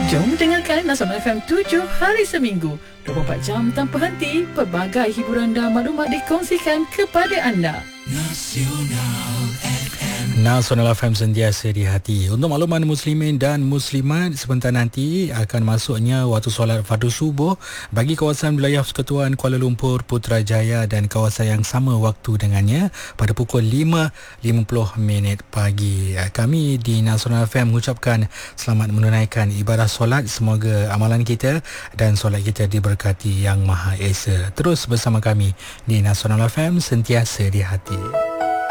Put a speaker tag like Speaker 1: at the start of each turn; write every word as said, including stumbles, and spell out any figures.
Speaker 1: Jom dengarkan Nasional F M tujuh hari seminggu, dua puluh empat jam tanpa henti. Pelbagai hiburan dan maklumat dikongsikan kepada anda. Nasional F M.
Speaker 2: Nasional F M sentiasa di hati. Untuk makluman muslimin dan muslimat, sebentar nanti akan masuknya waktu solat fardu subuh bagi kawasan wilayah Persekutuan Kuala Lumpur, Putrajaya dan kawasan yang sama waktu dengannya pada pukul lima lima puluh minit pagi. Kami di Nasional F M mengucapkan selamat menunaikan ibadah solat. Semoga amalan kita dan solat kita diberkati Yang Maha Esa. Terus bersama kami di Nasional F M, sentiasa di hati.